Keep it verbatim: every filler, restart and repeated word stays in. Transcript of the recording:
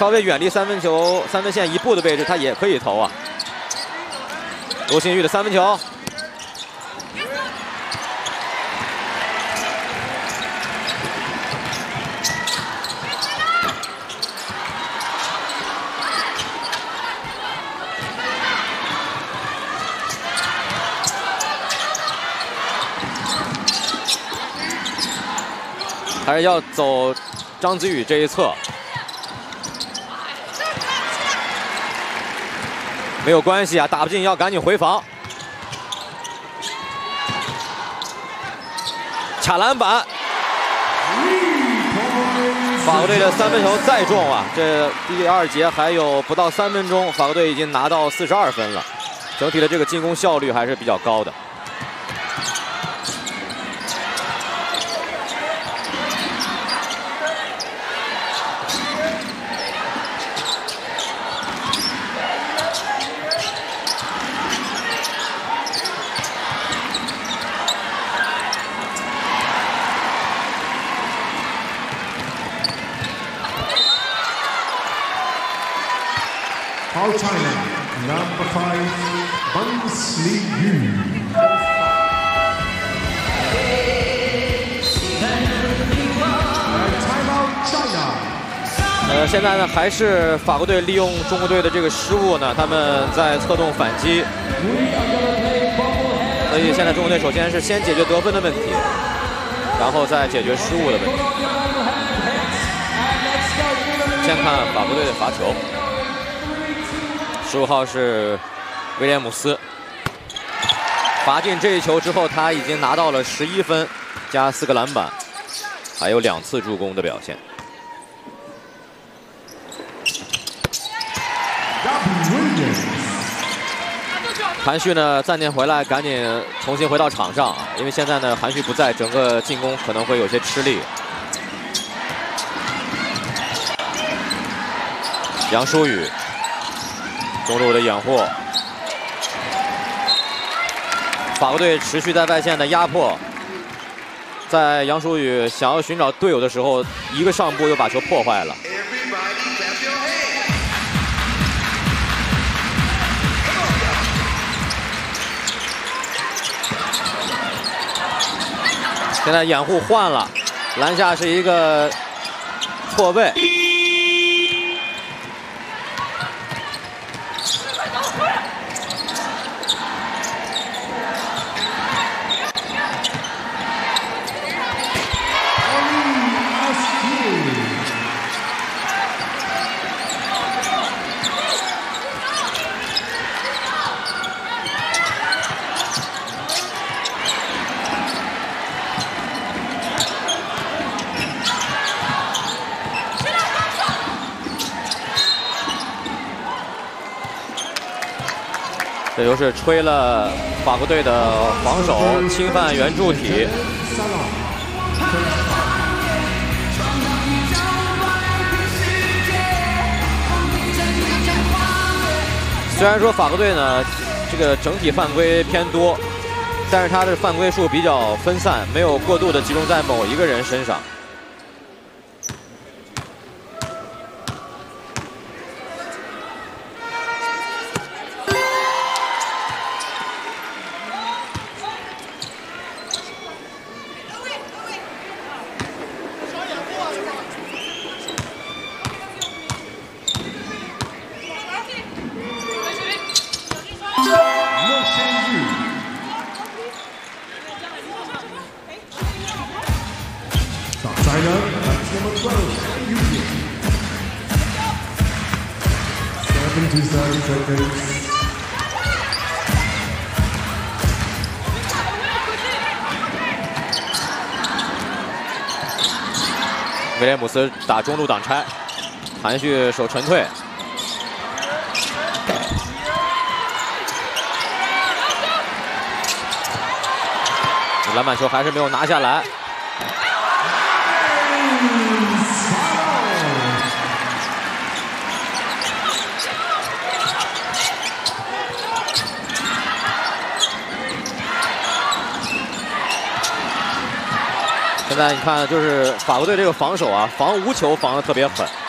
稍微远离三分球三分线一步的位置，他也可以投啊。罗新玉的三分球。 还是要走张子宇这一侧，没有关系啊，打不进要赶紧回防。卡篮板，法国队的三分球再中啊！这第二节还有不到三分钟，法国队已经拿到四十二分了，整体的这个进攻效率还是比较高的。 All China, number five, Bangsley Yu. Timeout China. 呃，现在呢，还是法国队利用中国队的这个失误呢，他们在策动反击。所以现在中国队首先是先解决得分的问题，然后再解决失误的问题。先看法国队的罚球。 十五号是威廉姆斯，罚进这一球之后，他已经拿到了十一分，加四个篮板，还有两次助攻的表现。韩旭呢暂停回来，赶紧重新回到场上，因为现在呢韩旭不在，整个进攻可能会有些吃力。杨舒宇。 中路的掩护，法国队持续在外线的压迫，在杨舒宇想要寻找队友的时候，一个上步又把球破坏了。现在掩护换了，篮下是一个错位。 这就是吹了法国队的防守侵犯圆柱体。虽然说法国队呢，这个整体犯规偏多，但是他的犯规数比较分散，没有过度的集中在某一个人身上。 威廉姆斯打中路挡拆，韩旭手沉退。篮板球还是没有拿下来。现在你看，就是法国队这个防守啊，防无球防得特别狠。